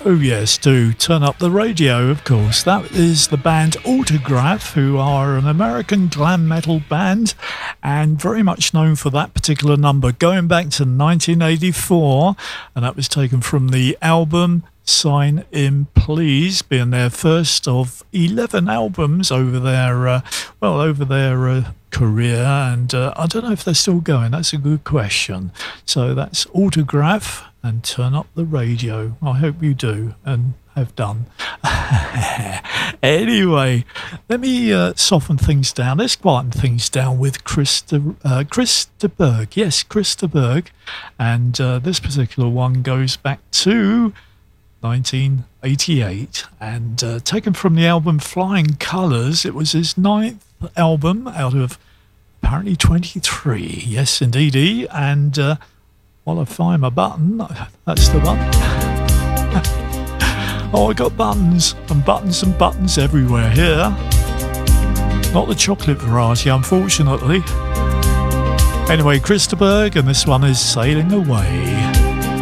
Oh yes, do turn up the radio, of course. That is the band Autograph, who are an American glam metal band and very much known for that particular number going back to 1984, and that was taken from the album Sign In Please, being their first of 11 albums over their career, and I don't know if they're still going. That's a good question. So that's Autograph and Turn Up the Radio. I hope you do and have done. Anyway, let me soften things down. Let's quieten things down with Chris de Burgh. Yes, Chris de Burgh. And this particular one goes back to 1988 and taken from the album Flying Colours. It was his 9th album out of apparently 23. Yes, indeedy. And while I find my button, that's the one. Oh, I got buttons and buttons and buttons everywhere here. Not the chocolate variety, unfortunately. Anyway, Chris de Burgh, and this one is Sailing Away.